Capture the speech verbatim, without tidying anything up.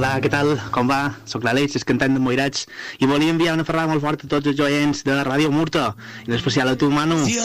Hola, què tal? Com va? Soc l'Àlex, és cantant de Moirats, i volia enviar una ferrada molt forta a tots els oients de Ràdio Murta, i en especial a tu, Manu.